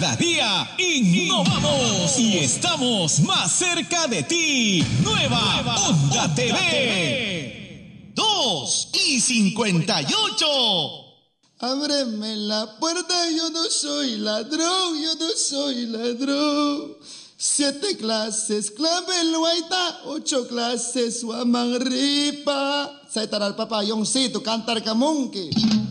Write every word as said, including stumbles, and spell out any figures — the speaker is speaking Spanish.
Cada día innovamos y estamos más cerca de ti. Nueva Onda T V. Dos y cincuenta y ocho. Ábreme la puerta, yo no soy ladrón, yo no soy ladrón. Siete clases, clave el guaita, ocho clases, guamanripa. Saitaral papayón, sí, tu cantar camonque.